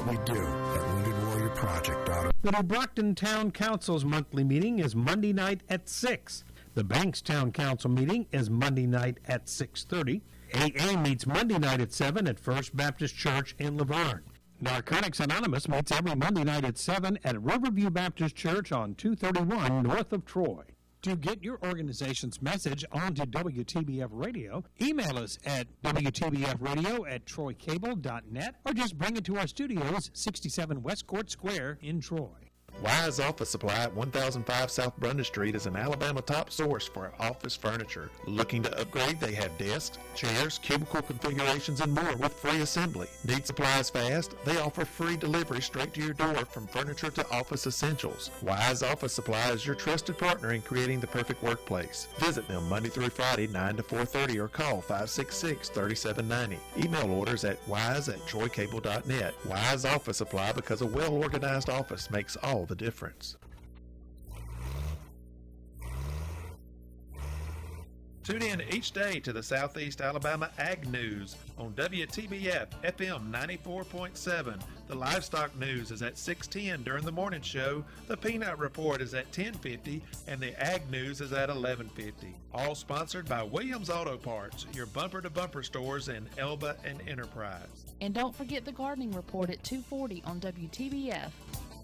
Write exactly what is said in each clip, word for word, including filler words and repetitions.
what we do at Wounded Warrior Project dot org. The New Brockton Town Council's monthly meeting is Monday night at six. The Banks Town Council meeting is Monday night at six thirty. A A meets Monday night at seven at First Baptist Church in Laverne. Narcotics Anonymous meets every Monday night at seven at Riverview Baptist Church on two thirty-one north of Troy. To get your organization's message onto W T B F Radio, email us at W T B F radio at troy cable dot net or just bring it to our studios, sixty-seven West Court Square in Troy. Wise Office Supply at one thousand five South Brunda Street is an Alabama top source for office furniture. Looking to upgrade? They have desks, chairs, cubicle configurations, and more with free assembly. Need supplies fast? They offer free delivery straight to your door from furniture to office essentials. Wise Office Supply is your trusted partner in creating the perfect workplace. Visit them Monday through Friday, nine to four thirty, or call five six six, three seven nine zero. Email orders at wise at troy cable dot net. Wise Office Supply, because a well-organized office makes all the difference. Tune in each day to the Southeast Alabama Ag News on W T B F F M ninety-four point seven. The Livestock News is at six ten during the morning show. The Peanut Report is at ten fifty, and the Ag News is at eleven fifty. All sponsored by Williams Auto Parts, your bumper-to-bumper stores in Elba and Enterprise. And don't forget the Gardening Report at two forty on W T B F.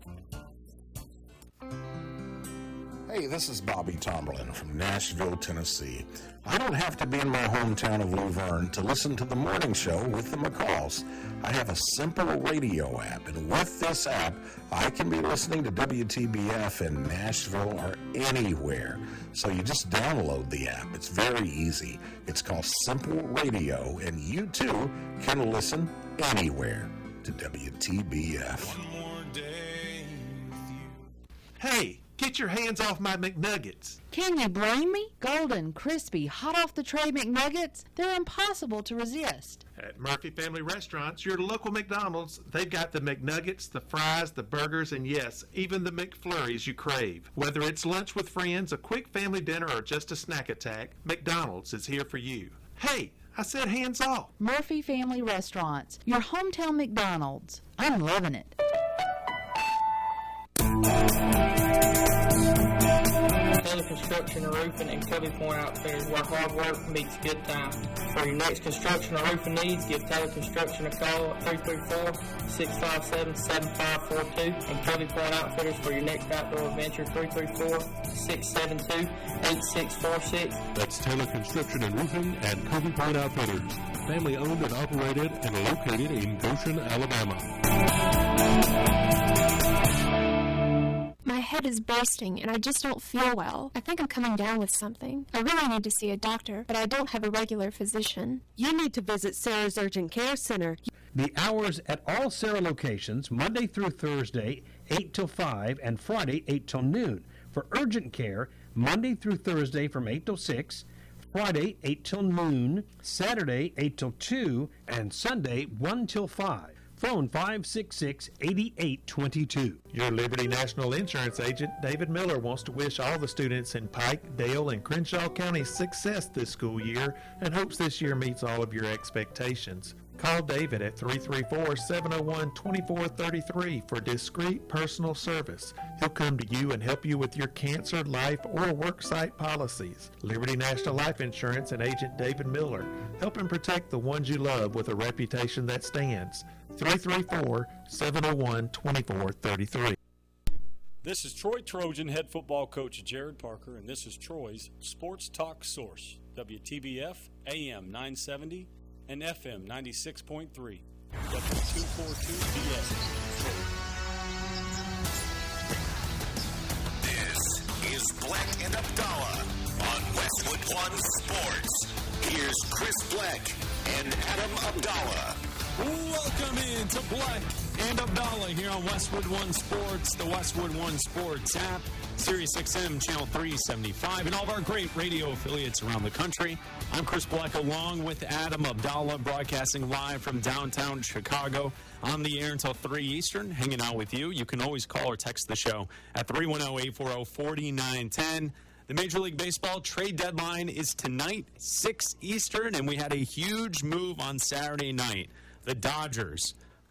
Hey, this is Bobby Tomberlin from Nashville, Tennessee. I don't have to be in my hometown of Luverne to listen to the morning show with the McCalls. I have a simple radio app, and with this app, I can be listening to W T B F in Nashville or anywhere. So you just download the app. It's very easy. It's called Simple Radio, and you too can listen anywhere to W T B F. One more day with you. Hey! Get your hands off my McNuggets. Can you blame me? Golden, crispy, hot off the tray McNuggets, they're impossible to resist. At Murphy Family Restaurants, your local McDonald's, they've got the McNuggets, the fries, the burgers, and yes, even the McFlurries you crave. Whether it's lunch with friends, a quick family dinner, or just a snack attack, McDonald's is here for you. Hey, I said hands off. Murphy Family Restaurants, your hometown McDonald's. I'm loving it. Taylor Construction and Roofing and Covey Point Outfitters, where hard work meets good time. For your next construction or roofing needs, give Taylor Construction a call at three three four, six five seven, seven five four two. And Covey Point Outfitters for your next outdoor adventure, three three four, six seven two, eight six four six. That's Taylor Construction and Roofing and Covey Point Outfitters. Family owned and operated and located in Goshen, Alabama. My head is bursting and I just don't feel well. I think I'm coming down with something. I really need to see a doctor, but I don't have a regular physician. You need to visit Sarah's Urgent Care Center. The hours at all Sarah locations, Monday through Thursday, eight till five, and Friday, eight till noon. For urgent care, Monday through Thursday from eight till six, Friday, eight till noon, Saturday, eight till two, and Sunday, one till five. Phone five six six, eight eight two two. Your Liberty National Insurance agent, David Miller, wants to wish all the students in Pike, Dale, and Crenshaw counties success this school year and hopes this year meets all of your expectations. Call David at three three four, seven oh one, two four three three for discreet personal service. He'll come to you and help you with your cancer, life, or worksite policies. Liberty National Life Insurance and agent David Miller, helping protect the ones you love with a reputation that stands. three three four, seven oh one, two four three three. This is Troy Trojan head football coach Jared Parker, and this is Troy's Sports Talk Source, W T B F, A M nine seventy, and F M ninety-six point three, W two forty-two D S. This is Black and Abdallah on Westwood One Sports. Here's Chris Black and Adam Abdallah. Welcome in to Black and Abdallah here on Westwood One Sports, the Westwood One Sports app, Sirius X M Channel three seventy-five, and all of our great radio affiliates around the country. I'm Chris Black along with Adam Abdallah, broadcasting live from downtown Chicago, on the air until three Eastern, hanging out with you. You can always call or text the show at three one zero, eight four zero, four nine one zero. The Major League Baseball trade deadline is tonight, six Eastern, and we had a huge move on Saturday night. The Dodgers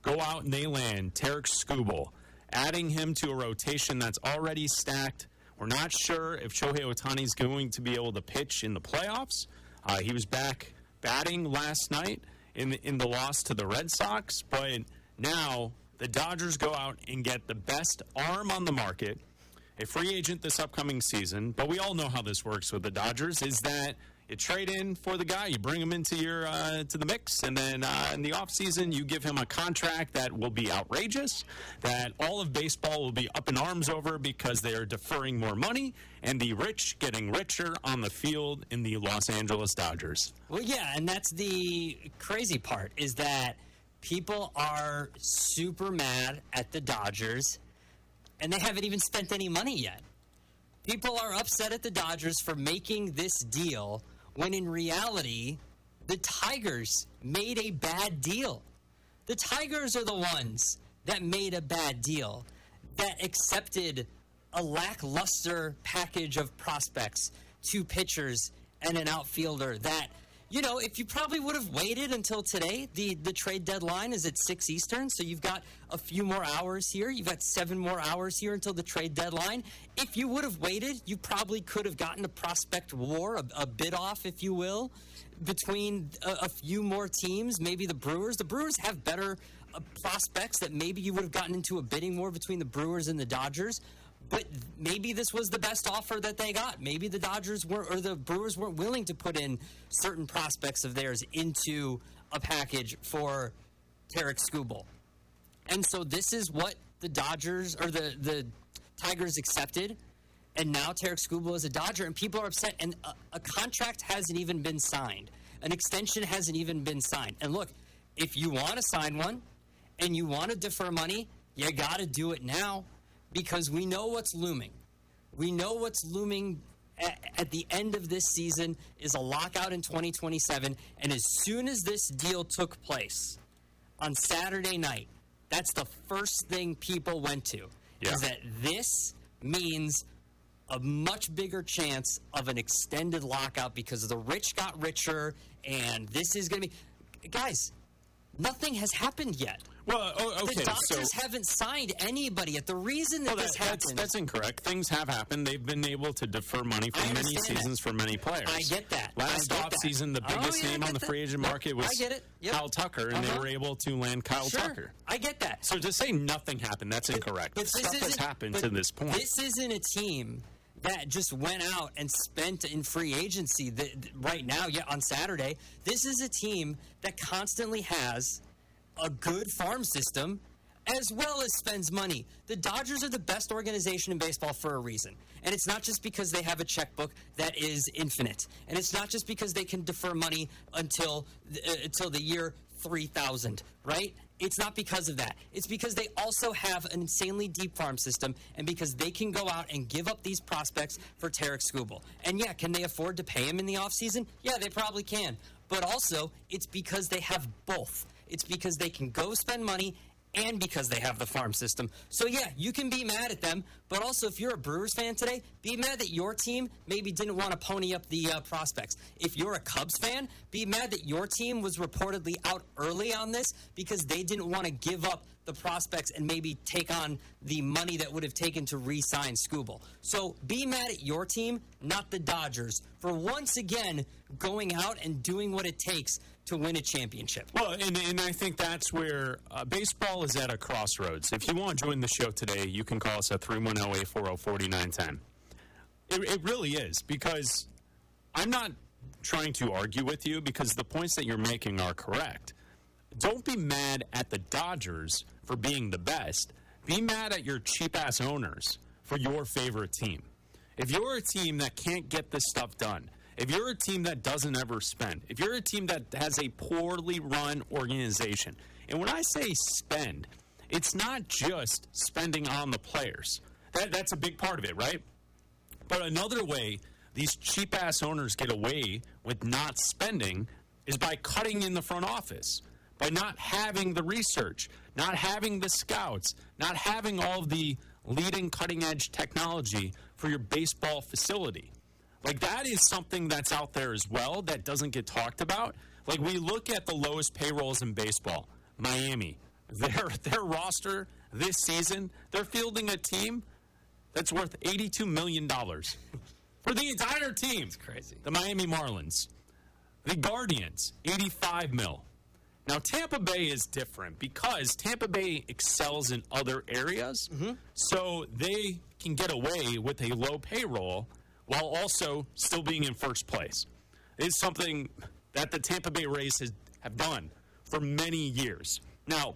go out and they land Tarik Skubal, adding him to a rotation that's already stacked. We're not sure if Shohei Ohtani is going to be able to pitch in the playoffs. Uh, he was back batting last night in the, in the loss to the Red Sox, but now the Dodgers go out and get the best arm on the market, a free agent this upcoming season. But we all know how this works with the Dodgers, is that you trade in for the guy, you bring him into your uh, to the mix, and then uh, in the offseason you give him a contract that will be outrageous, that all of baseball will be up in arms over because they are deferring more money, and the rich getting richer on the field in the Los Angeles Dodgers. Well, yeah, and that's the crazy part, is that people are super mad at the Dodgers, and they haven't even spent any money yet. People are upset at the Dodgers for making this deal when in reality, the Tigers made a bad deal. The Tigers are the ones that made a bad deal, that accepted a lackluster package of prospects, two pitchers and an outfielder that, you know, if you probably would have waited until today, the, the trade deadline is at six Eastern, so you've got a few more hours here. You've got seven more hours here until the trade deadline. If you would have waited, you probably could have gotten a prospect war, a, a bid-off, if you will, between a, a few more teams, maybe the Brewers. The Brewers have better uh, prospects that maybe you would have gotten into a bidding war between the Brewers and the Dodgers. But maybe this was the best offer that they got. Maybe the Dodgers weren't, or the Brewers weren't willing to put in certain prospects of theirs into a package for Tarik Skubal. And so this is what the Dodgers, or the, the Tigers accepted. And now Tarik Skubal is a Dodger, and people are upset. And a, a contract hasn't even been signed. An extension hasn't even been signed. And look, if you want to sign one and you want to defer money, you got to do it now. Because we know what's looming. We know what's looming at, at the end of this season is a lockout in twenty twenty-seven. And as soon as this deal took place on Saturday night, that's the first thing people went to. Yeah. Is that this means a much bigger chance of an extended lockout because the rich got richer, and this is going to be... Guys, nothing has happened yet. Well, oh, okay, the Dodgers so, haven't signed anybody yet. The reason that, well, that this happened... That's, that's incorrect. Things have happened. They've been able to defer money for many seasons that. for many players. I get that. Last offseason, the biggest oh, yeah, name on the free agent yep. market was I get it. Yep. Kyle Tucker, and uh-huh. they were able to land Kyle sure. Tucker. I get that. So to say nothing happened, that's incorrect. But, but Stuff has happened to this point. This isn't a team that just went out and spent in free agency the, the, right now, yeah, on Saturday. This is a team that constantly has a good farm system as well as spends money. The Dodgers are the best organization in baseball for a reason. And it's not just because they have a checkbook that is infinite. And it's not just because they can defer money until uh, until the year three thousand, right? It's not because of that. It's because they also have an insanely deep farm system, and because they can go out and give up these prospects for Tarik Skubal. And yeah, can they afford to pay him in the offseason? Yeah, they probably can. But also, it's because they have both. It's because they can go spend money and because they have the farm system. So yeah, you can be mad at them, but also if you're a Brewers fan today, be mad that your team maybe didn't want to pony up the uh, prospects. If you're a Cubs fan, be mad that your team was reportedly out early on this because they didn't want to give up the prospects and maybe take on the money that would have taken to re-sign Skubal. So be mad at your team, not the Dodgers, for once again going out and doing what it takes to win a championship. Well, and, and I think that's where uh, baseball is at a crossroads. If you want to join the show today, you can call us at three one zero, eight four zero, four nine one zero. It, it really is, because I'm not trying to argue with you, because the points that you're making are correct. Don't be mad at the Dodgers for being the best. Be mad at your cheap-ass owners for your favorite team. If you're a team that can't get this stuff done, if you're a team that doesn't ever spend, if you're a team that has a poorly run organization, and when I say spend, it's not just spending on the players. That, that's a big part of it, right? But another way these cheap-ass owners get away with not spending is by cutting in the front office, by not having the research, not having the scouts, not having all of the leading cutting-edge technology for your baseball facility. Like, that is something that's out there as well that doesn't get talked about. Like, we look at the lowest payrolls in baseball, Miami, their their roster this season, they're fielding a team that's worth eighty-two million dollars for the entire team. It's crazy. The Miami Marlins. The Guardians, eighty-five mil. Now, Tampa Bay is different because Tampa Bay excels in other areas, mm-hmm. so they can get away with a low payroll while also still being in first place. It's something that the Tampa Bay Rays has, have done for many years. Now,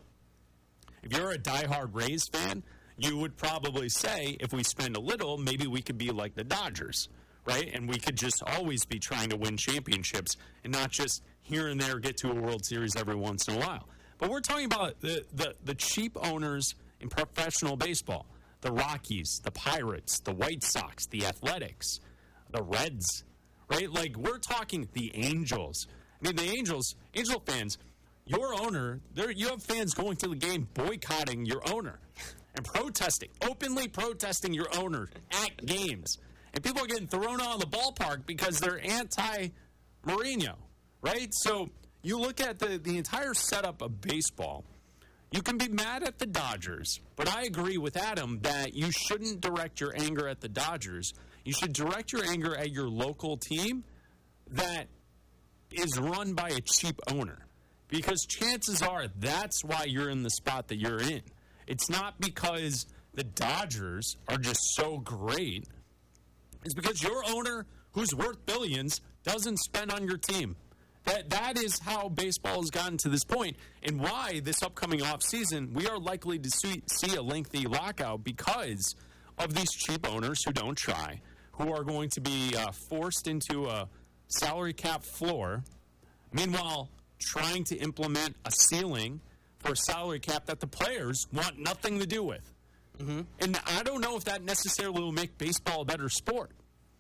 if you're a diehard Rays fan, you would probably say, if we spend a little, maybe we could be like the Dodgers, right? And we could just always be trying to win championships and not just here and there get to a World Series every once in a while. But we're talking about the, the, the cheap owners in professional baseball. The Rockies, the Pirates, the White Sox, the Athletics, the Reds, right? Like, we're talking the Angels. I mean, the Angels, Angel fans, your owner, there you have fans going to the game boycotting your owner and protesting, openly protesting your owner at games. And people are getting thrown out of the ballpark because they're anti-Mourinho, right? So you look at the, the entire setup of baseball. You can be mad at the Dodgers, but I agree with Adam that you shouldn't direct your anger at the Dodgers. You should direct your anger at your local team that is run by a cheap owner, because chances are that's why you're in the spot that you're in. It's not because the Dodgers are just so great. It's because your owner, who's worth billions, doesn't spend on your team. That that is how baseball has gotten to this point, and why this upcoming offseason we are likely to see, see a lengthy lockout because of these cheap owners who don't try, who are going to be uh, forced into a salary cap floor, meanwhile trying to implement a ceiling for a salary cap that the players want nothing to do with. Mm-hmm. And I don't know if that necessarily will make baseball a better sport.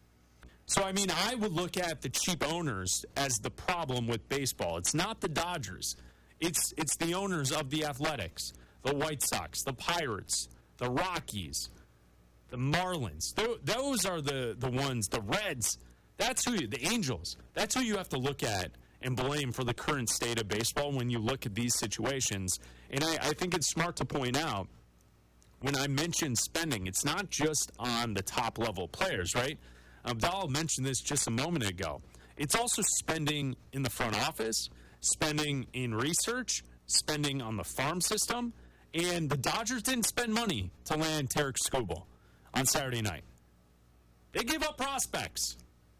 So, I mean, I would look at the cheap owners as the problem with baseball. It's not the Dodgers. It's it's the owners of the Athletics, the White Sox, the Pirates, the Rockies, the Marlins. Th- those are the, the ones, the Reds. That's who you, the Angels. That's who you have to look at and blame for the current state of baseball when you look at these situations. And I, I think it's smart to point out, when I mention spending, it's not just on the top-level players, right? Abdal mentioned this just a moment ago. It's also spending in the front office, spending in research, spending on the farm system, and the Dodgers didn't spend money to land Tarik Skubal on Saturday night. They gave up prospects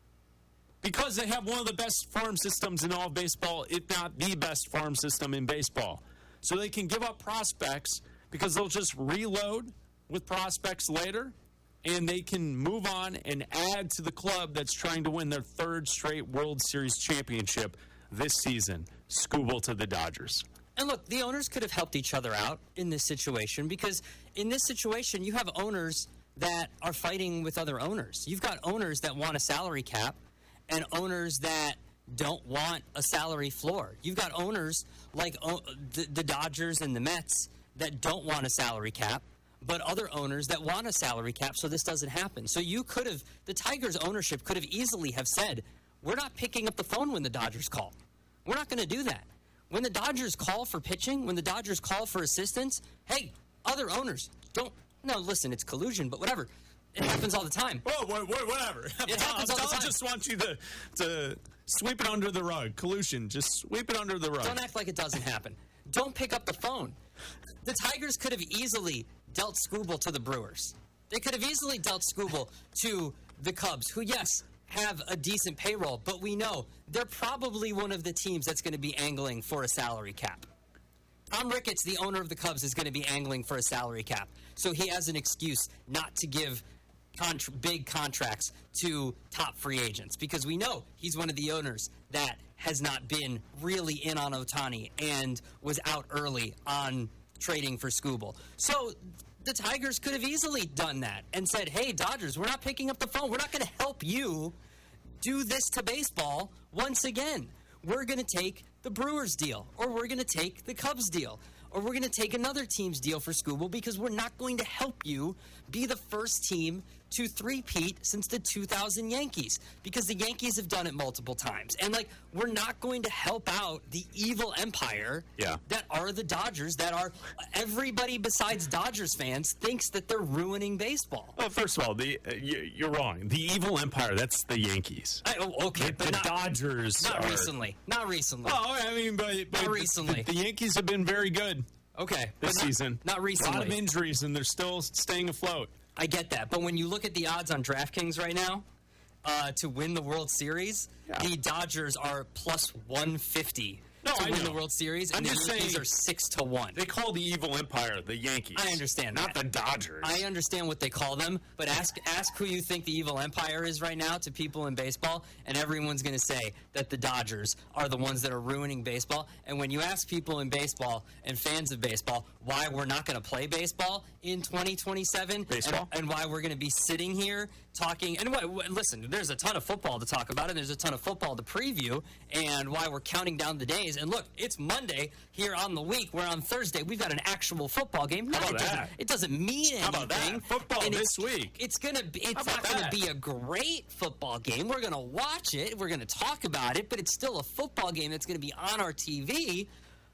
because they have one of the best farm systems in all of baseball, if not the best farm system in baseball. So they can give up prospects because they'll just reload with prospects later, and they can move on and add to the club that's trying to win their third straight World Series championship this season. Skubal to the Dodgers. And look, the owners could have helped each other out in this situation, because in this situation, you have owners that are fighting with other owners. You've got owners that want a salary cap and owners that don't want a salary floor. You've got owners like o- the, the Dodgers and the Mets that don't want a salary cap, but other owners that want a salary cap, so this doesn't happen. So you could have, the Tigers ownership could have easily have said, we're not picking up the phone when the Dodgers call. We're not going to do that. When the Dodgers call for pitching, when the Dodgers call for assistance, hey, other owners, don't, no, listen, it's collusion, but whatever. It happens all the time. Whoa, whoa, whoa, whatever. It happens all the time. I just want you to, to sweep it under the rug. Collusion, just sweep it under the rug. Don't act like it doesn't happen. Don't pick up the phone. The Tigers could have easily dealt Skubal to the Brewers. They could have easily dealt Skubal to the Cubs, who, yes, have a decent payroll, but we know they're probably one of the teams that's going to be angling for a salary cap. Tom Ricketts, the owner of the Cubs, is going to be angling for a salary cap, so he has an excuse not to give contra- big contracts to top free agents, because we know he's one of the owners that has not been really in on Ohtani and was out early on trading for Skubal. So the Tigers could have easily done that and said, hey, Dodgers, we're not picking up the phone. We're not going to help you do this to baseball once again. We're going to take the Brewers deal, or we're going to take the Cubs deal, or we're going to take another team's deal for Skubal, because we're not going to help you be the first team to three-peat since the two thousand Yankees, because the Yankees have done it multiple times. And, like, we're not going to help out the evil empire yeah. that are the Dodgers, that are everybody besides Dodgers fans thinks that they're ruining baseball. Well, first of all, the uh, you, you're wrong. The evil empire, that's the Yankees. I, oh, okay, the, but the not, Dodgers Not are, recently. Not recently. Oh, I mean, but, but not recently. The, the Yankees have been very good. Okay. This not, season. Not recently. A lot of injuries, and they're still staying afloat. I get that. But when you look at the odds on DraftKings right now uh, to win the World Series, yeah. the Dodgers are plus one fifty. No, to I win know. the World Series, and I'm the just Yankees saying, are six to one. They call the evil empire the Yankees. I understand not that. the Dodgers. I understand what they call them, but ask ask who you think the evil empire is right now to people in baseball, and everyone's going to say that the Dodgers are the ones that are ruining baseball. And when you ask people in baseball and fans of baseball why we're not going to play baseball in twenty twenty-seven, baseball, and, and why we're going to be sitting here talking, and what, what, listen, there's a ton of football to talk about, and there's a ton of football to preview, and why we're counting down the days. And look, it's Monday here on the week, where on Thursday we've got an actual football game. No, How about it doesn't, that? it doesn't mean anything. How about that? Football and this week. It's gonna be. It's How not about gonna that? be a great football game. We're gonna watch it. We're gonna talk about it, but it's still a football game that's gonna be on our T V.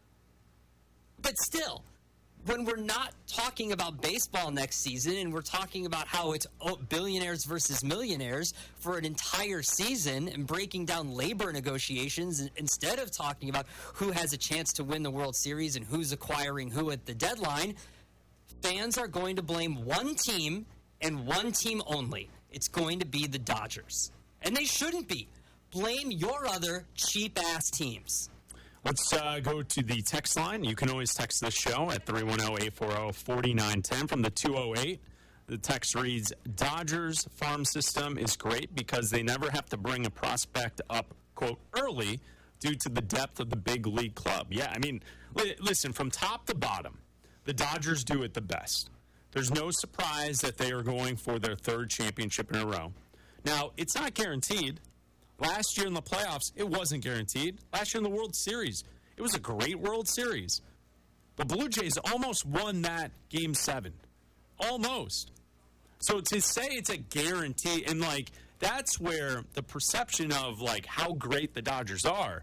But still, when we're not talking about baseball next season, and we're talking about how it's billionaires versus millionaires for an entire season, and breaking down labor negotiations instead of talking about who has a chance to win the World Series and who's acquiring who at the deadline, fans are going to blame one team and one team only. It's going to be the Dodgers. And they shouldn't be. Blame your other cheap-ass teams. Let's uh, go to the text line. You can always text the show at three one zero, eight four zero, four nine one zero from the two oh eight. The text reads, Dodgers farm system is great because they never have to bring a prospect up, quote, early due to the depth of the big league club. Yeah, I mean, li- listen, from top to bottom, the Dodgers do it the best. There's no surprise that they are going for their third championship in a row. Now, it's not guaranteed. Last year in the playoffs, it wasn't guaranteed. Last year in the World Series, it was a great World Series. The Blue Jays almost won that Game seven. Almost. So to say it's a guarantee, and, like, that's where the perception of, like, how great the Dodgers are,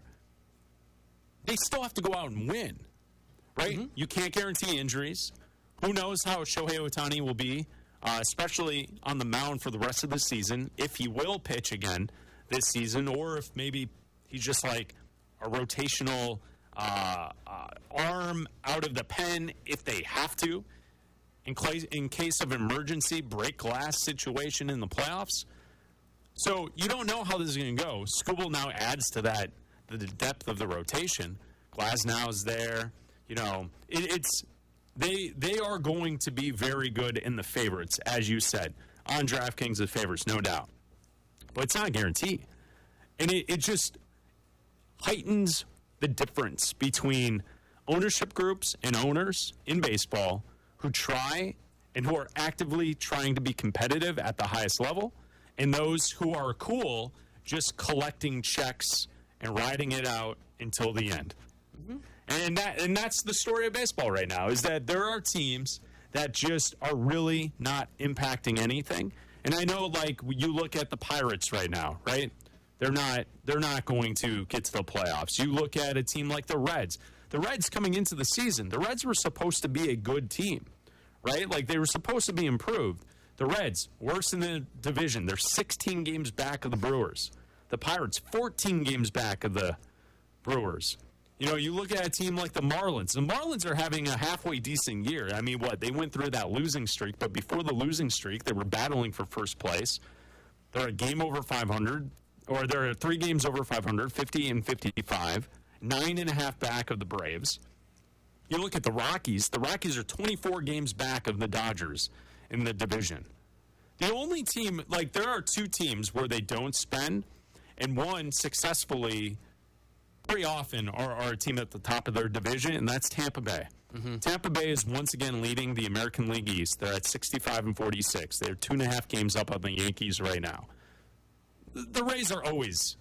they still have to go out and win, right? Mm-hmm. You can't guarantee injuries. Who knows how Shohei Ohtani will be, uh, especially on the mound for the rest of the season, if he will pitch again this season, or if maybe he's just like a rotational uh, uh, arm out of the pen if they have to, in, cl- in case of emergency break glass situation in the playoffs. So you don't know how this is going to go. Skubal now adds to that the depth of the rotation. Glasnow is there. You know, it, it's they they are going to be very good in the favorites, as you said, on DraftKings the favorites, no doubt. But it's not a guarantee. And it, it just heightens the difference between ownership groups and owners in baseball who try and who are actively trying to be competitive at the highest level, and those who are cool just collecting checks and riding it out until the end. Mm-hmm. And that and that's the story of baseball right now, is that there are teams that just are really not impacting anything. And I know, like, you look at the Pirates right now, right? They're not they're not going to get to the playoffs. You look at a team like the Reds. The Reds coming into the season, the Reds were supposed to be a good team, right? Like, they were supposed to be improved. The Reds, worse in the division. They're sixteen games back of the Brewers. The Pirates, fourteen games back of the Brewers. You know, you look at a team like the Marlins. The Marlins are having a halfway decent year. I mean, what? They went through that losing streak, but before the losing streak, they were battling for first place. They're a game over five hundred, or they're three games over five hundred, fifty and fifty-five, nine and a half back of the Braves. You look at the Rockies. The Rockies are twenty-four games back of the Dodgers in the division. The only team, like, there are two teams where they don't spend, and one successfully very often are, are a team at the top of their division, and that's Tampa Bay. Mm-hmm. Tampa Bay is once again leading the American League East. They're at sixty-five and forty-six. They're two and a half games up on the Yankees right now. The, the Rays are always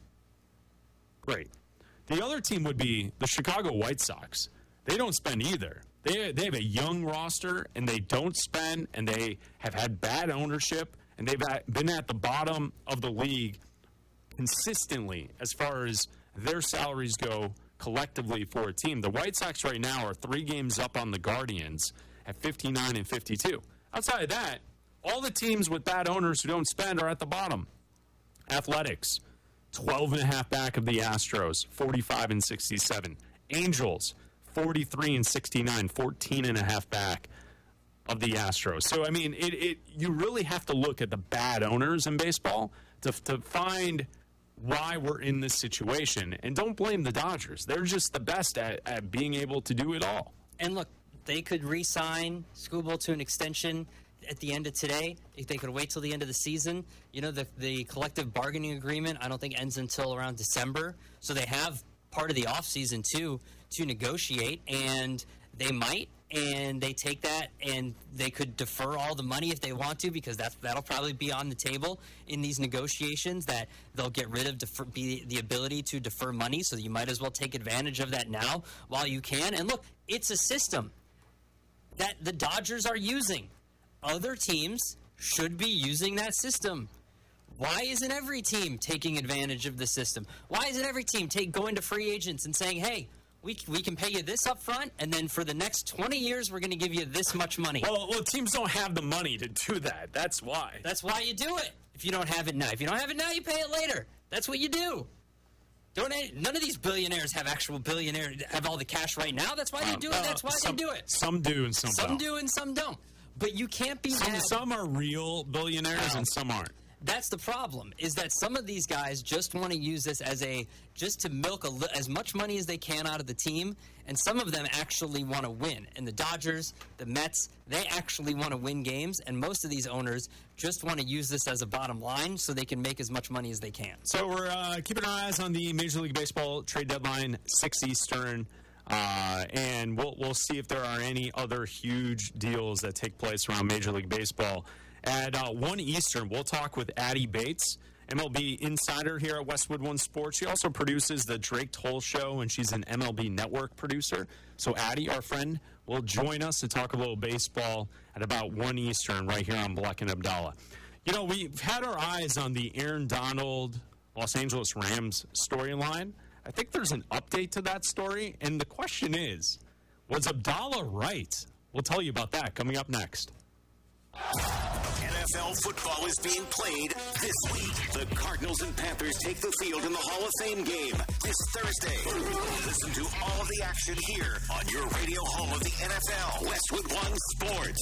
great. The other team would be the Chicago White Sox. They don't spend either. They, they have a young roster, and they don't spend, and they have had bad ownership, and they've at, been at the bottom of the league consistently as far as their salaries go collectively for a team. The White Sox right now are three games up on the Guardians at fifty-nine and fifty-two. Outside of that, all the teams with bad owners who don't spend are at the bottom. Athletics, twelve and a half back of the Astros, forty-five and sixty-seven. Angels, forty-three and sixty-nine, fourteen and a half back of the Astros. So, I mean, it, it you really have to look at the bad owners in baseball to, to find why we're in this situation. And don't blame the Dodgers. They're just the best at, at being able to do it all. And look, they could re-sign Skubal to an extension at the end of today. If they could wait till the end of the season. You know, the, the collective bargaining agreement, I don't think ends until around December. So they have part of the offseason, too, to negotiate. And they might. And they take that, and they could defer all the money if they want to, because that's, that'll probably be on the table in these negotiations, that they'll get rid of defer, be the ability to defer money, so you might as well take advantage of that now while you can. And look, it's a system that the Dodgers are using. Other teams should be using that system. Why isn't every team taking advantage of the system? Why isn't every team take going to free agents and saying, hey, We, we can pay you this up front, and then for the next twenty years, we're going to give you this much money. Well, well, teams don't have the money to do that. That's why. That's why you do it. If you don't have it now. If you don't have it now, you pay it later. That's what you do. Don't None of these billionaires have actual billionaires, have all the cash right now. That's why they do it. That's why some, they do it. Some do and some, some don't. Some do and some don't. But you can't be some, mad. Some are real billionaires and some aren't. That's the problem, is that some of these guys just want to use this as a, just to milk a li- as much money as they can out of the team, and some of them actually want to win. And the Dodgers, the Mets, they actually want to win games, and most of these owners just want to use this as a bottom line so they can make as much money as they can. So we're uh, keeping our eyes on the Major League Baseball trade deadline, six Eastern, uh, and we'll, we'll see if there are any other huge deals that take place around Major League Baseball. At uh, one Eastern, we'll talk with Addie Bates, M L B insider here at Westwood One Sports. She also produces the Drake Toll Show, and she's an M L B Network producer. So Addie, our friend, will join us to talk a little baseball at about one Eastern right here on Black and Abdallah. You know, we've had our eyes on the Aaron Donald, Los Angeles Rams storyline. I think there's an update to that story, and the question is, was Abdallah right? We'll tell you about that coming up next. N F L football is being played this week. The Cardinals and Panthers take the field in the Hall of Fame game this Thursday. Listen to all of the action here on your radio home of the N F L, Westwood One Sports.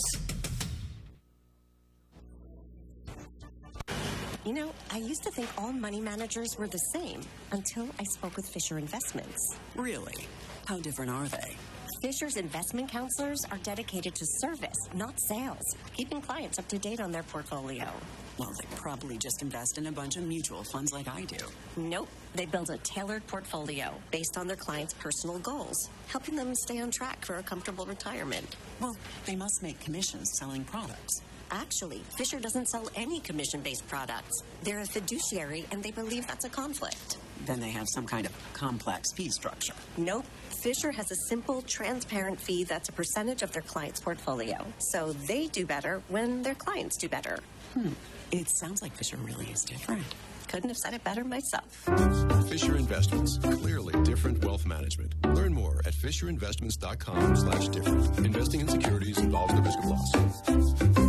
You know, I used to think all money managers were the same until I spoke with Fisher Investments. Really? How different are they? Fisher's investment counselors are dedicated to service, not sales, keeping clients up to date on their portfolio. Well, they probably just invest in a bunch of mutual funds like I do. Nope. They build a tailored portfolio based on their clients' personal goals, helping them stay on track for a comfortable retirement. Well, they must make commissions selling products. Actually, Fisher doesn't sell any commission-based products. They're a fiduciary, and they believe that's a conflict. Then they have some kind of complex fee structure. Nope. Fisher has a simple, transparent fee that's a percentage of their client's portfolio. So they do better when their clients do better. Hmm. It sounds like Fisher really is different. Couldn't have said it better myself. Fisher Investments. Clearly different wealth management. Learn more at fisher investments dot com slash different. Investing in securities involves the risk of loss.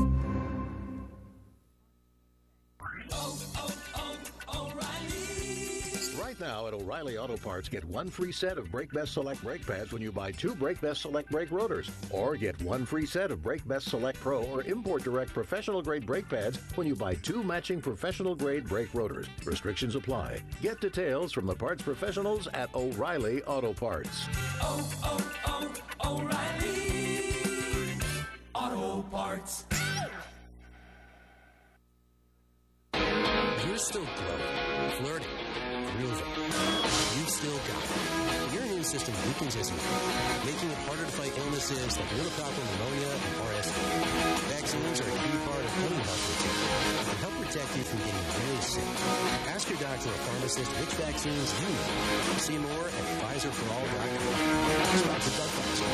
Right now at O'Reilly Auto Parts, get one free set of Brake Best Select brake pads when you buy two Brake Best Select brake rotors. Or get one free set of Brake Best Select Pro or Import Direct professional grade brake pads when you buy two matching professional grade brake rotors. Restrictions apply. Get details from the parts professionals at O'Reilly Auto Parts. Oh, oh, oh, O'Reilly Auto Parts. You're still glowing, flirty, grooving. You've still got it. Your immune system weakens as you age, making it harder to fight illnesses like pneumococcal pneumonia and R S V. Vaccines are a key part of any health routine and can help protect you from getting really sick. Ask your doctor or pharmacist which vaccines you need. See more at Pfizer for All dot com. Sponsored by Pfizer.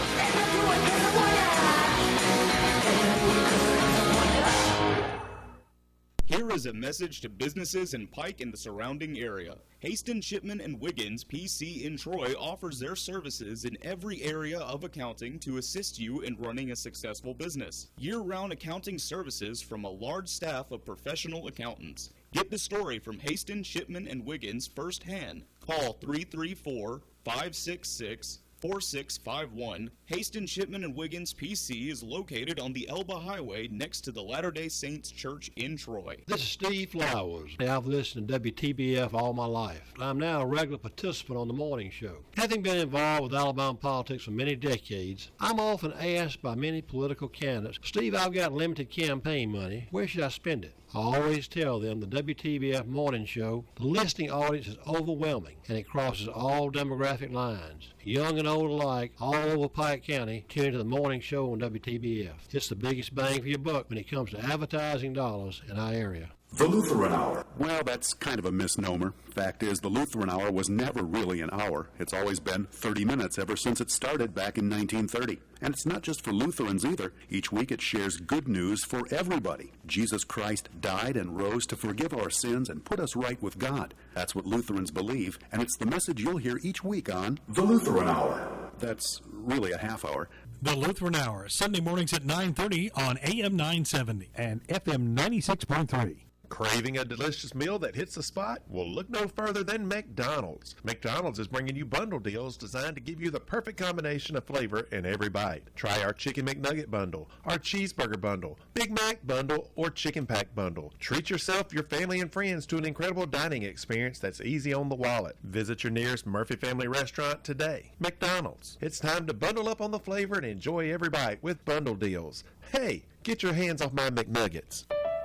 Here is a message to businesses in Pike and the surrounding area. Haston, Shipman, and Wiggins P C in Troy offers their services in every area of accounting to assist you in running a successful business. Year-round accounting services from a large staff of professional accountants. Get the story from Haston, Shipman, and Wiggins firsthand. Call three three four, five six six, four six five one. Haston, Shipman, and Wiggins P C is located on the Elba Highway next to the Latter-day Saints Church in Troy. This is Steve Flowers. I've listened to W T B F all my life. I'm now a regular participant on the morning show. Having been involved with Alabama politics for many decades, I'm often asked by many political candidates, Steve, I've got limited campaign money. Where should I spend it? I always tell them the W T B F morning show, the listening audience is overwhelming, and it crosses all demographic lines. Young and old alike, all over Pike County, tune into the morning show on W T B F. It's the biggest bang for your buck when it comes to advertising dollars in our area. The Lutheran Hour. Well, that's kind of a misnomer. Fact is, the Lutheran Hour was never really an hour. It's always been thirty minutes ever since it started back in nineteen thirty. And it's not just for Lutherans either. Each week it shares good news for everybody. Jesus Christ died and rose to forgive our sins and put us right with God. That's what Lutherans believe, and it's the message you'll hear each week on The Lutheran Hour. That's really a half hour. The Lutheran Hour, Sunday mornings at nine thirty on A M nine seventy and F M ninety-six point three. Craving a delicious meal that hits the spot? Well, look no further than McDonald's. McDonald's is bringing you bundle deals designed to give you the perfect combination of flavor in every bite. Try our Chicken McNugget bundle, our Cheeseburger bundle, Big Mac bundle, or Chicken Pack bundle. Treat yourself, your family, and friends to an incredible dining experience that's easy on the wallet. Visit your nearest Murphy Family Restaurant today. McDonald's. It's time to bundle up on the flavor and enjoy every bite with bundle deals. Hey, get your hands off my McNuggets.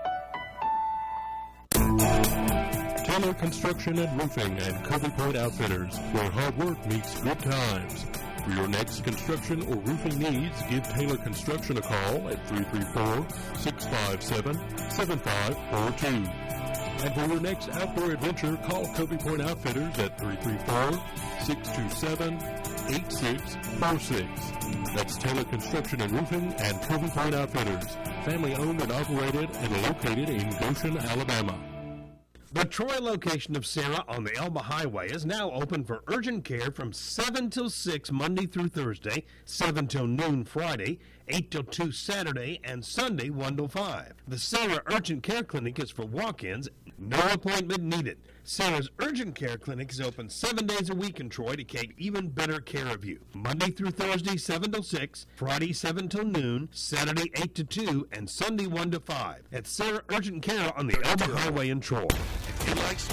Taylor Construction and Roofing and Covey Point Outfitters, where hard work meets good times. For your next construction or roofing needs, give Taylor Construction a call at three three four, six five seven, seven five four two. And for your next outdoor adventure, call Covey Point Outfitters at three three four, six two seven, eight six four six. That's Taylor Construction and Roofing and Covey Point Outfitters, family owned and operated and located in Goshen, Alabama. The Troy location of Sarah on the Elba Highway is now open for urgent care from seven till six Monday through Thursday, seven till noon Friday, eight till two Saturday, and Sunday one till five. The Sarah Urgent Care Clinic is for walk-ins, no appointment needed. Sarah's Urgent Care Clinic is open seven days a week in Troy to take even better care of you. Monday through Thursday, seven till six, Friday, seven till noon, Saturday, eight to two, and Sunday, one to five. At Sarah Urgent Care on the Elba Highway in Troy. If you like